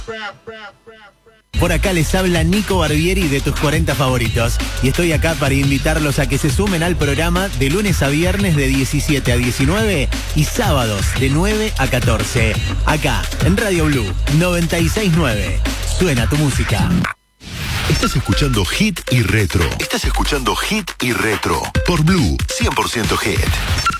Por acá les habla Nico Barbieri de tus 40 favoritos. Y estoy acá para invitarlos a que se sumen al programa de lunes a viernes de 17 a 19 y sábados de 9 a 14. Acá, en Radio Blue 96.9. Suena tu música. Estás escuchando Hit y Retro. Estás escuchando Hit y Retro. Por Blue 100% Hit.